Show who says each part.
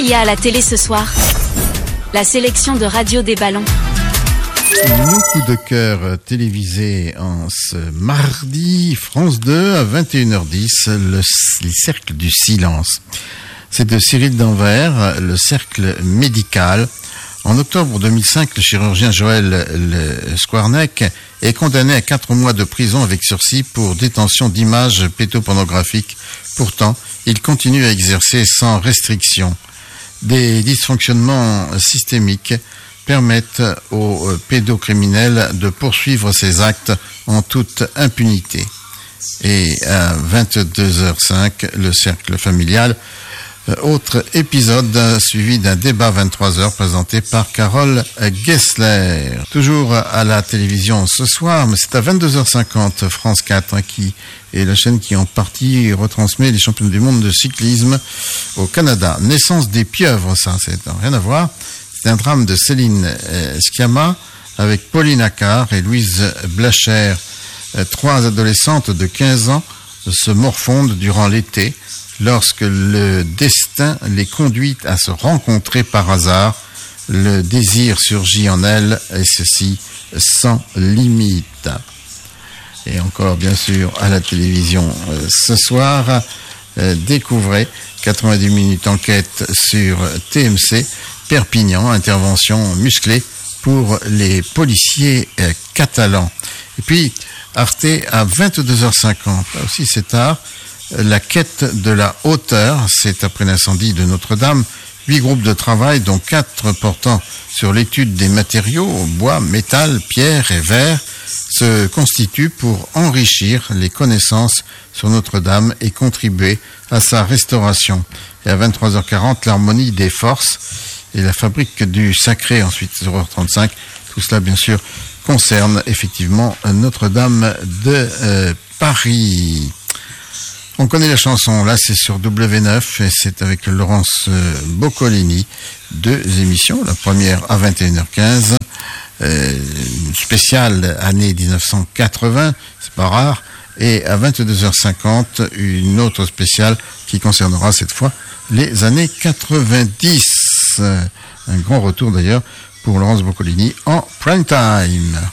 Speaker 1: qu'il y a à la télé ce soir? La sélection de Radio des Ballons.
Speaker 2: Nos coups de cœur télévisés en ce mardi, France 2 à 21h10, les cercles du silence. C'est de Cyril Danvers, le cercle médical. En octobre 2005, le chirurgien Joël Skwarnek est condamné à 4 mois de prison avec sursis pour détention d'images pédopornographiques. Pourtant, il continue à exercer sans restriction. Des dysfonctionnements systémiques permettent aux pédocriminels de poursuivre ces actes en toute impunité. Et à 22h05, le cercle familial. Autre épisode suivi d'un débat 23h présenté par Carole Gessler. Toujours à la télévision ce soir, mais c'est à 22h50, France 4 qui est la chaîne qui en partie retransmet les championnats du monde de cyclisme au Canada. Naissance des pieuvres, ça, c'est rien à voir. C'est un drame de Céline Sciamma avec Pauline Accard et Louise Blacher. 3 adolescentes de 15 ans se morfondent durant l'été lorsque le destin les conduit à se rencontrer par hasard. Le désir surgit en elles, et ceci sans limite. Et encore, bien sûr, à la télévision ce soir, découvrez 90 minutes enquête sur TMC, Perpignan, intervention musclée pour les policiers catalans. Et puis, Arte à 22h50, là aussi c'est tard, la quête de la hauteur, c'est après l'incendie de Notre-Dame, 8 groupes de travail, dont 4 portant sur l'étude des matériaux, bois, métal, pierre et verre, se constituent pour enrichir les connaissances sur Notre-Dame et contribuer à sa restauration. Et à 23h40, l'harmonie des forces et la fabrique du sacré, ensuite 0h35, tout cela bien sûr concerne effectivement Notre-Dame de Paris. On connaît la chanson, là c'est sur W9 et c'est avec Laurence Boccolini. 2 émissions, la première à 21h15, une spéciale année 1980, c'est pas rare, et à 22h50, une autre spéciale qui concernera cette fois les années 90. Un grand retour d'ailleurs pour Laurence Boccolini en prime time.